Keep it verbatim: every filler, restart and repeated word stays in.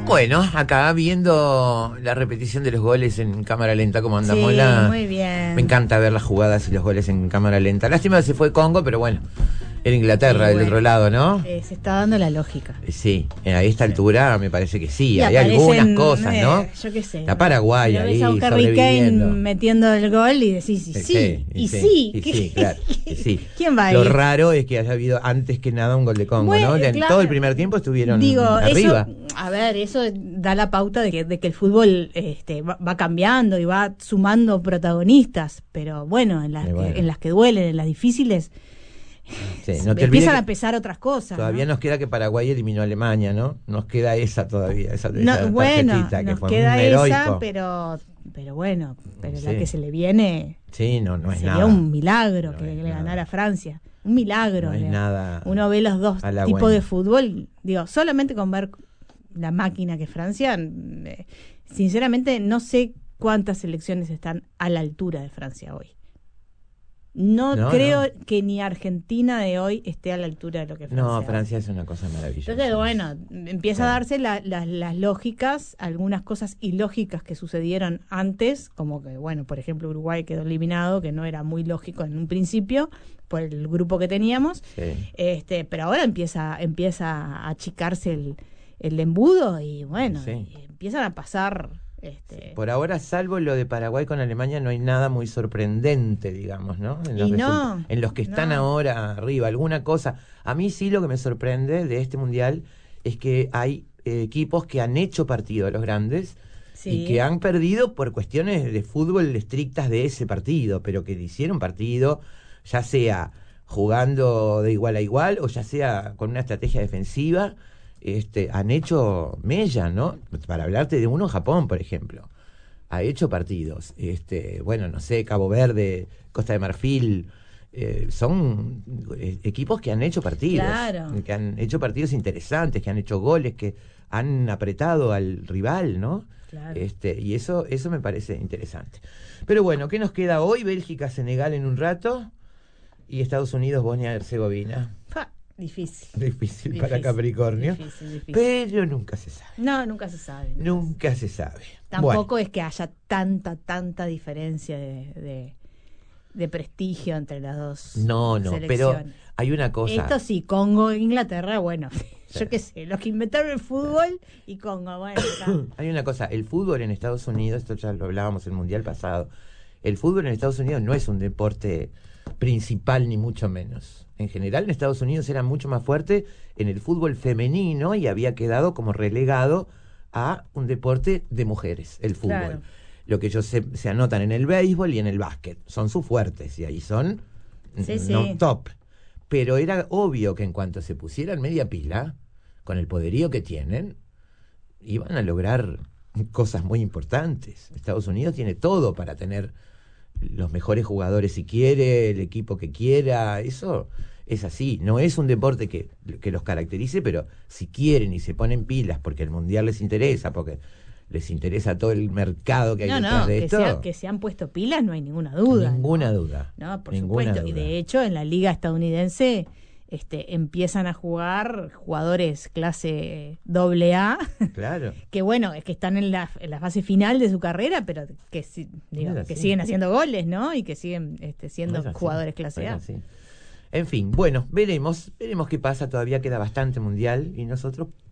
Bueno, acá viendo la repetición de los goles en cámara lenta, como anda Sí, Mola. muy bien. Me encanta ver las jugadas y los goles en cámara lenta. Lástima que se fue Congo, pero bueno, era Inglaterra Sí, del bueno. otro lado, ¿no? Eh, se está dando la lógica. Sí, a esta altura me parece que sí, Y hay aparecen, algunas cosas, eh, ¿no? Yo qué sé. La Paraguay Pero ves ahí a un Harry sobreviviendo. Kane metiendo el gol y decís, sí, sí, y sí. y ¿Qué- sí, claro, y sí. ¿Quién va a Lo ir? raro es que haya habido antes que nada un gol de Congo, Bueno, ¿no? En claro. todo el primer tiempo estuvieron Digo, arriba. Eso, a ver, eso da la pauta de que, de que el fútbol este, va, va cambiando y va sumando protagonistas, pero bueno, en las, Y bueno. Que, en las que duelen, en las difíciles, Sí, no te olvides empiezan que a pesar otras cosas. todavía ¿no? nos queda que Paraguay eliminó a Alemania, ¿no? Nos queda esa todavía, esa, No, esa bueno, tarjetita que nos fue queda un esa, heroico. pero, pero bueno, pero Sí. la que se le viene Sí, no, no es sería nada. un milagro No que es le nada. ganara a Francia. Un milagro. No es le- nada Uno ve los dos halagüeño. tipos de fútbol, digo, solamente con ver la máquina que es Francia, eh, sinceramente no sé cuántas selecciones están a la altura de Francia hoy. No, No, creo no. que ni Argentina de hoy esté a la altura de lo que Francia No, hoy. Francia es una cosa maravillosa. Entonces, bueno, empieza Sí. a darse la- la- las lógicas, algunas cosas ilógicas que sucedieron antes, como que, bueno, por ejemplo, Uruguay quedó eliminado, que no era muy lógico en un principio, por el grupo que teníamos, Sí. este, pero ahora empieza, empieza a achicarse el, el embudo y, bueno, Sí. y empiezan a pasar... Este, Por ahora, salvo lo de Paraguay con Alemania, no hay nada muy sorprendente, digamos, ¿no? En los, Y no, result- en los que están no. ahora arriba, alguna cosa. A mí sí lo que me sorprende de este mundial es que hay eh, equipos que han hecho partido a los grandes sí. y que han perdido por cuestiones de fútbol estrictas de ese partido, pero que hicieron partido, ya sea jugando de igual a igual o ya sea con una estrategia defensiva. Este, han hecho mella, ¿no? Para hablarte de uno, Japón, por ejemplo, ha hecho partidos. Este, bueno, no sé, Cabo Verde, Costa de Marfil, eh, son eh, equipos que han hecho partidos, Claro. que han hecho partidos interesantes, que han hecho goles, que han apretado al rival, ¿no? Claro. Este, y eso, eso me parece interesante. Pero bueno, ¿qué nos queda hoy? Bélgica, Senegal en un rato y Estados Unidos, Bosnia y Herzegovina. Fa, difícil. Difícil, Difícil, para Capricornio. difícil, difícil. Pero nunca se sabe. No, nunca se sabe. nunca Nunca se sabe. Tampoco Bueno, es que haya tanta, tanta diferencia de, de, de prestigio entre las dos no, no, pero selecciones. hay una cosa. Esto sí, Congo e Inglaterra, bueno, Sí. yo qué sé, los que inventaron el fútbol y Congo, bueno, está. Hay una cosa, el fútbol en Estados Unidos, esto ya lo hablábamos en el Mundial pasado, el fútbol en Estados Unidos no es un deporte principal ni mucho menos. En general en Estados Unidos era mucho más fuerte en el fútbol femenino y había quedado como relegado a un deporte de mujeres, el fútbol. Claro. Lo que ellos se, se anotan en el béisbol y en el básquet, son sus fuertes y ahí son Sí, n- sí. no top. Pero era obvio que en cuanto se pusieran media pila, con el poderío que tienen, iban a lograr cosas muy importantes. Estados Unidos tiene todo para tener los mejores jugadores si quiere, el equipo que quiera, eso es así. No es un deporte que, que los caracterice, pero si quieren y se ponen pilas porque el Mundial les interesa, porque les interesa todo el mercado que hay No, detrás no, de que, esto, sea- que se han puesto pilas, no hay ninguna duda. ninguna ¿no? duda. No, por ninguna supuesto. Y duda. de hecho, en la liga estadounidense este, empiezan a jugar jugadores clase doble A, Claro. que bueno, es que están en la, en la fase final de su carrera, pero que, si- digo, Era que así. siguen haciendo goles, ¿no? Y que siguen este, siendo Era así, jugadores clase era A. así. En fin, bueno, veremos, veremos qué pasa, todavía queda bastante mundial y nosotros